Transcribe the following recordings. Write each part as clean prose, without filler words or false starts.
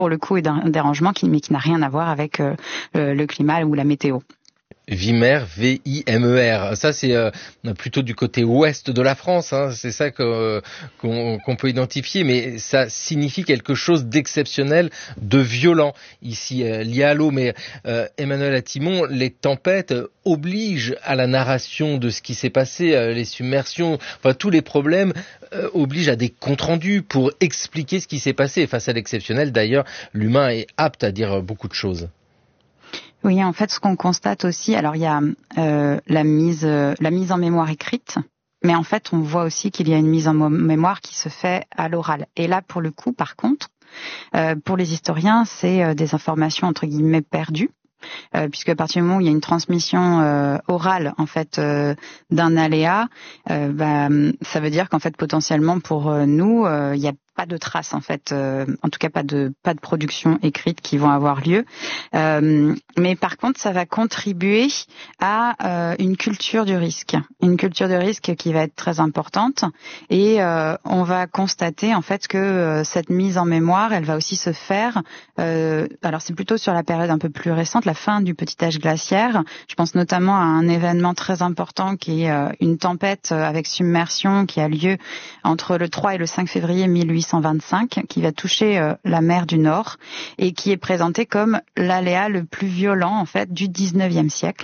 pour le coup, est un dérangement mais qui n'a rien à voir avec le climat ou la météo. Vimer, V-I-M-E-R. Ça, c'est plutôt du côté ouest de la France. Hein. C'est ça qu'on peut identifier. Mais ça signifie quelque chose d'exceptionnel, de violent ici, lié à l'eau. Mais Emmanuel Atimon, les tempêtes obligent à la narration de ce qui s'est passé, les submersions, enfin tous les problèmes obligent à des comptes rendus pour expliquer ce qui s'est passé. Face à l'exceptionnel, d'ailleurs, l'humain est apte à dire beaucoup de choses. Oui, en fait, ce qu'on constate aussi, alors il y a la mise en mémoire écrite, mais en fait, on voit aussi qu'il y a une mise en mémoire qui se fait à l'oral. Et là, pour le coup, par contre, pour les historiens, c'est des informations entre guillemets perdues. Puisque à partir du moment où il y a une transmission orale en fait d'un aléa, ça veut dire qu'en fait potentiellement pour nous, il y a pas de traces en fait, en tout cas pas de production écrite qui vont avoir lieu. Mais par contre, ça va contribuer à une culture du risque qui va être très importante. Et on va constater en fait que cette mise en mémoire, elle va aussi se faire. Alors c'est plutôt sur la période un peu plus récente, la fin du petit âge glaciaire. Je pense notamment à un événement très important qui est une tempête avec submersion qui a lieu entre le 3 et le 5 février 1825, qui va toucher la mer du Nord et qui est présenté comme l'aléa le plus violent en fait du 19e siècle.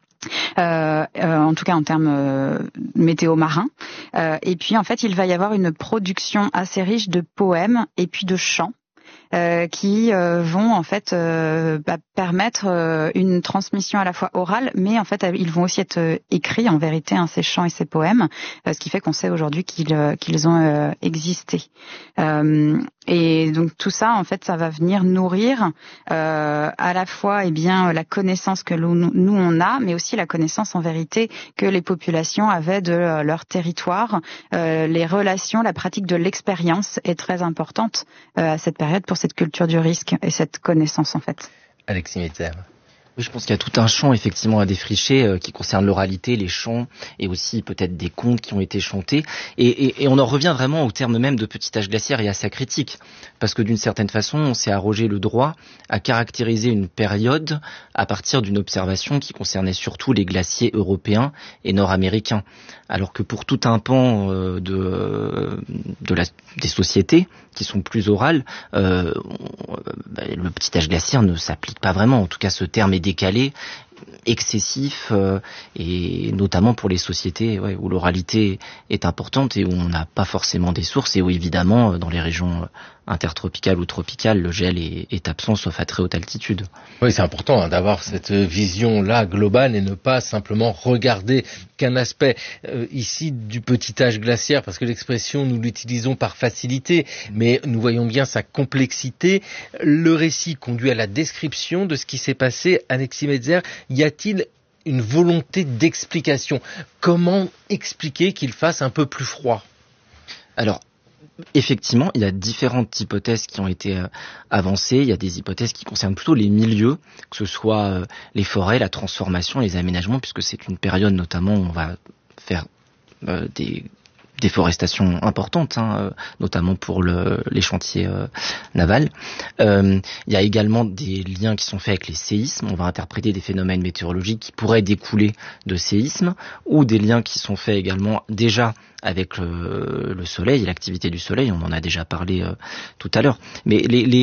En tout cas en termes météo marins. Et puis en fait, il va y avoir une production assez riche de poèmes et puis de chants. Qui vont en fait permettre une transmission à la fois orale, mais en fait ils vont aussi être écrits en vérité, ces chants et ces poèmes, ce qui fait qu'on sait aujourd'hui qu'ils ont existé. Et donc tout ça, en fait, ça va venir nourrir à la fois la connaissance que nous on a, mais aussi la connaissance en vérité que les populations avaient de leur territoire. Les relations, la pratique de l'expérience est très importante à cette période pour cette culture du risque et cette connaissance en fait. Alexis Metzer. Oui, je pense qu'il y a tout un champ effectivement à défricher qui concerne l'oralité, les chants et aussi peut-être des contes qui ont été chantés. Et on en revient vraiment au terme même de petit âge glaciaire et à sa critique. Parce que d'une certaine façon, on s'est arrogé le droit à caractériser une période à partir d'une observation qui concernait surtout les glaciers européens et nord-américains. Alors que pour tout un pan des sociétés qui sont plus orales, le petit âge glaciaire ne s'applique pas vraiment. En tout cas, ce terme est décalé, excessif, et notamment pour les sociétés où l'oralité est importante et où on n'a pas forcément des sources et où évidemment dans les régions intertropicales ou tropicales le gel est absent sauf à très haute altitude. Oui, c'est important d'avoir cette vision-là globale et ne pas simplement regarder qu'un aspect ici du petit âge glaciaire, parce que l'expression nous l'utilisons par facilité, mais nous voyons bien sa complexité. Le récit conduit à la description de ce qui s'est passé. Alexis Metzer, y a-t-il une volonté d'explication? Comment expliquer qu'il fasse un peu plus froid? Alors, effectivement, il y a différentes hypothèses qui ont été avancées. Il y a des hypothèses qui concernent plutôt les milieux, que ce soit les forêts, la transformation, les aménagements, puisque c'est une période notamment où on va faire des déforestation importante, notamment pour les chantiers navals. Il y a également des liens qui sont faits avec les séismes. On va interpréter des phénomènes météorologiques qui pourraient découler de séismes, ou des liens qui sont faits également déjà avec le soleil et l'activité du soleil. On en a déjà parlé tout à l'heure. Mais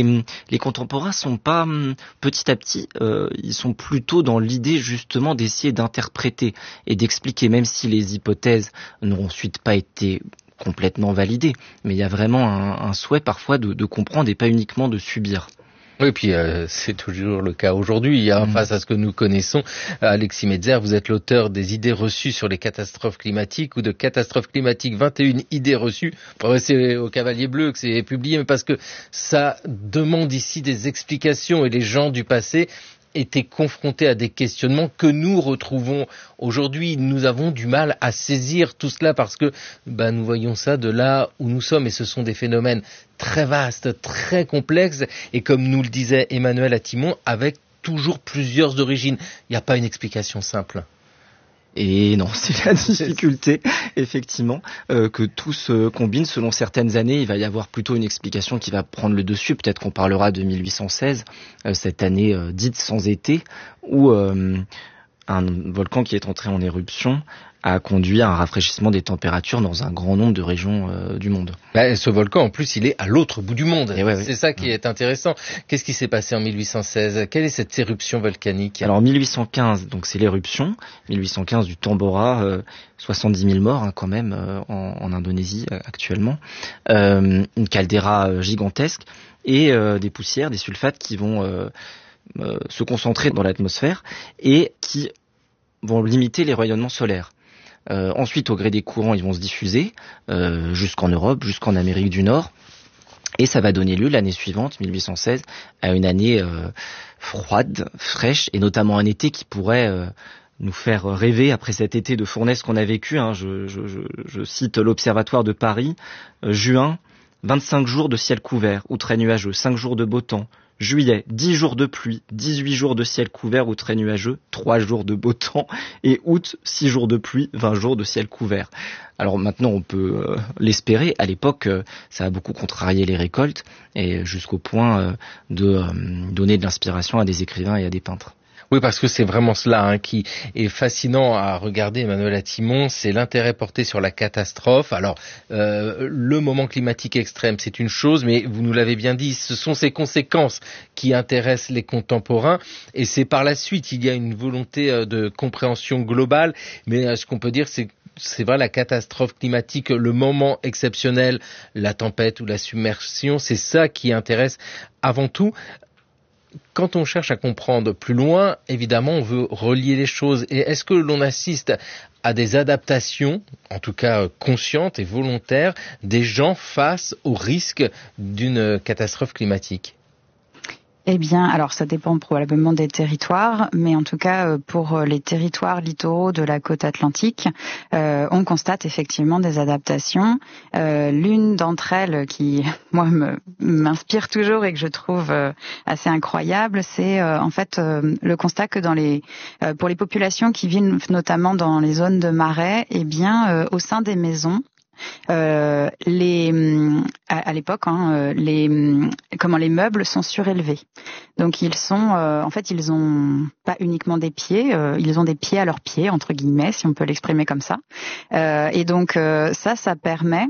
les contemporains sont pas petit à petit, ils sont plutôt dans l'idée justement d'essayer d'interpréter et d'expliquer, même si les hypothèses n'ont ensuite pas été complètement validées. Mais il y a vraiment un souhait parfois de comprendre et pas uniquement de subir. Oui, puis c'est toujours le cas aujourd'hui. Face à ce que nous connaissons, Alexis Metzer, vous êtes l'auteur des idées reçues sur les catastrophes climatiques, ou de Catastrophes climatiques, 21 idées reçues. C'est au Cavalier Bleu que c'est publié, mais parce que ça demande ici des explications, et les gens du passé étaient confrontés à des questionnements que nous retrouvons aujourd'hui. Nous avons du mal à saisir tout cela parce que nous voyons ça de là où nous sommes, et ce sont des phénomènes très vastes, très complexes, et comme nous le disait Emmanuel Atimon, avec toujours plusieurs origines. Il n'y a pas une explication simple. Et non, c'est la difficulté, effectivement, que tout se combine. Selon certaines années, il va y avoir plutôt une explication qui va prendre le dessus. Peut-être qu'on parlera de 1816, cette année dite sans été, où un volcan qui est entré en éruption a conduit à un rafraîchissement des températures dans un grand nombre de régions du monde. Ce volcan, en plus, il est à l'autre bout du monde. Ouais, c'est ça qui est intéressant. Qu'est-ce qui s'est passé en 1816 ? Quelle est cette éruption volcanique ? Alors, en 1815, donc c'est l'éruption. 1815 du Tambora, 70 000 morts quand même en Indonésie actuellement. Une caldeira gigantesque et des poussières, des sulfates qui vont se concentrer dans l'atmosphère et qui vont limiter les rayonnements solaires. Ensuite, au gré des courants, ils vont se diffuser jusqu'en Europe, jusqu'en Amérique du Nord. Et ça va donner lieu l'année suivante, 1816, à une année froide, fraîche, et notamment un été qui pourrait nous faire rêver après cet été de fournaise qu'on a vécu. Je cite l'Observatoire de Paris, juin, 25 jours de ciel couvert ou très nuageux, 5 jours de beau temps. Juillet, 10 jours de pluie, 18 jours de ciel couvert ou très nuageux, 3 jours de beau temps. Et août, 6 jours de pluie, 20 jours de ciel couvert. Alors maintenant, on peut l'espérer. À l'époque, ça a beaucoup contrarié les récoltes, et jusqu'au point de donner de l'inspiration à des écrivains et à des peintres. Oui, parce que c'est vraiment cela qui est fascinant à regarder, Emmanuel Atimon, c'est l'intérêt porté sur la catastrophe. Alors, le moment climatique extrême, c'est une chose, mais vous nous l'avez bien dit, ce sont ces conséquences qui intéressent les contemporains, et c'est par la suite, il y a une volonté de compréhension globale, mais ce qu'on peut dire, c'est vrai, la catastrophe climatique, le moment exceptionnel, la tempête ou la submersion, c'est ça qui intéresse avant tout. Quand on cherche à comprendre plus loin, évidemment, on veut relier les choses. Et est-ce que l'on assiste à des adaptations, en tout cas conscientes et volontaires, des gens face au risque d'une catastrophe climatique ? Eh bien, alors ça dépend probablement des territoires, mais en tout cas pour les territoires littoraux de la côte atlantique, on constate effectivement des adaptations. L'une d'entre elles qui, moi, m'inspire toujours et que je trouve assez incroyable, c'est en fait le constat que pour les populations qui vivent notamment dans les zones de marais, eh bien, au sein des maisons, à l'époque, les meubles sont surélevés. Donc ils ont pas uniquement des pieds, ils ont des pieds à leurs pieds entre guillemets, si on peut l'exprimer comme ça. Et donc ça permet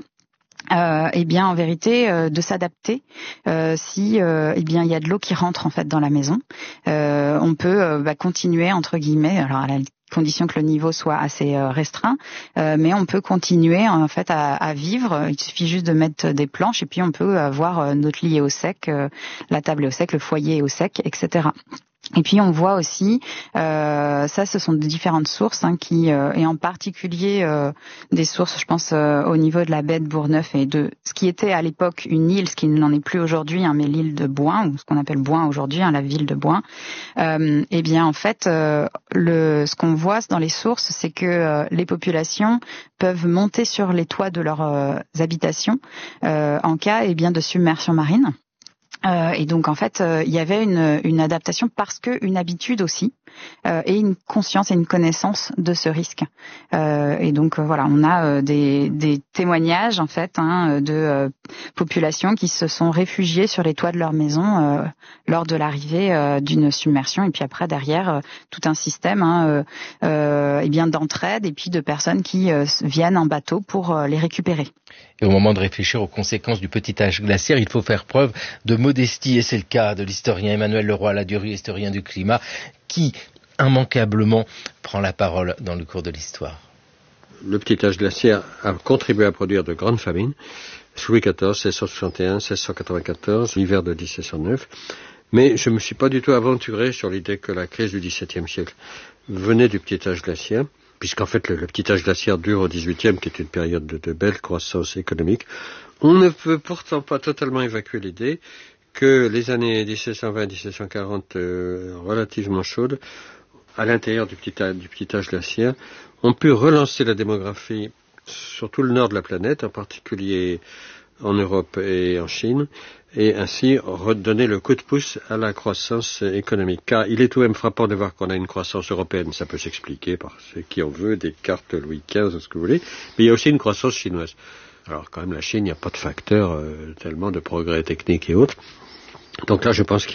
en vérité de s'adapter si il y a de l'eau qui rentre en fait dans la maison. On peut continuer entre guillemets, alors à la condition que le niveau soit assez restreint, mais on peut continuer en fait à vivre. Il suffit juste de mettre des planches et puis on peut avoir notre lit est au sec, la table est au sec, le foyer est au sec, etc. Et puis on voit aussi, ce sont de différentes sources et en particulier des sources, je pense au niveau de la baie de Bourgneuf et de ce qui était à l'époque une île, ce qui n'en est plus aujourd'hui, mais l'île de Bouin, ou ce qu'on appelle Bouin aujourd'hui, la ville de Bouin. Ce qu'on voit dans les sources, c'est que les populations peuvent monter sur les toits de leurs habitations en cas de submersion marine. Et donc en fait, il y avait une adaptation parce que une habitude aussi et une conscience et une connaissance de ce risque. Et donc voilà, on a des témoignages en fait de populations qui se sont réfugiées sur les toits de leur maison lors de l'arrivée d'une submersion, et puis après derrière tout un système d'entraide et puis de personnes qui viennent en bateau pour les récupérer. Et au moment de réfléchir aux conséquences du petit âge glaciaire, il faut faire preuve de modestie, et c'est le cas de l'historien Emmanuel Leroy-Ladurie, historien du climat, qui immanquablement prend la parole dans le cours de l'histoire. Le petit âge glaciaire a contribué à produire de grandes famines. Louis XIV, 1661, 1694, l'hiver de 1709. Mais je ne me suis pas du tout aventuré sur l'idée que la crise du XVIIe siècle venait du petit âge glaciaire, puisqu'en fait le petit âge glaciaire dure au XVIIIe, qui est une période de belle croissance économique. On ne peut pourtant pas totalement évacuer l'idée que les années 1720-1740 relativement chaudes, à l'intérieur du petit âge glaciaire, ont pu relancer la démographie sur tout le nord de la planète, en particulier en Europe et en Chine, et ainsi redonner le coup de pouce à la croissance économique. Car il est tout de même frappant de voir qu'on a une croissance européenne, ça peut s'expliquer par ce qui en veut, des cartes Louis XV ou ce que vous voulez, mais il y a aussi une croissance chinoise. Alors quand même la Chine, il n'y a pas de facteur tellement de progrès techniques et autres. Donc là je pense qu'il